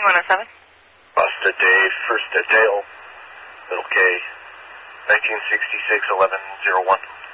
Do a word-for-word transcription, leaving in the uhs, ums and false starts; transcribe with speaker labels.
Speaker 1: one oh seven.
Speaker 2: Busta Dave, First Dale, Little K, nineteen sixty-six, eleven oh one.